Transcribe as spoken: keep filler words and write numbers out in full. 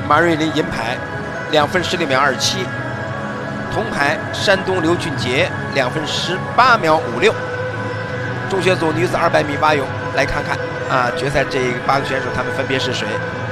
马瑞琳银牌，两分十六秒二七。铜牌山东刘俊杰，两分十八秒五六。中学组女子二百米蛙泳，来看看啊，决赛这八个选手他们分别是谁？